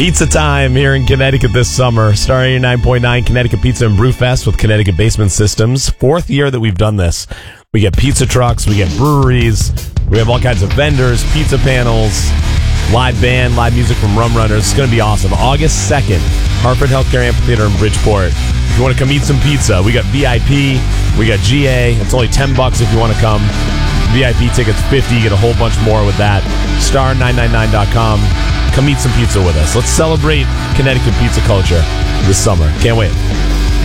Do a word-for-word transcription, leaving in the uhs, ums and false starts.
Pizza time here in Connecticut this summer. Star eighty-nine point nine Connecticut Pizza and Brewfest with Connecticut Basement Systems. Fourth year that we've done this. We get pizza trucks, we get breweries, we have all kinds of vendors, pizza panels, live band, live music from Rum Runners. It's going to be awesome. August second, Hartford Healthcare Amphitheater in Bridgeport. If you want to come eat some pizza, we got V I P, we got G A. It's only ten bucks if you want to come. V I P tickets fifty. You get a whole bunch more with that. star nine nine nine dot com. Come eat some pizza with us. Let's celebrate Connecticut pizza culture this summer. Can't wait.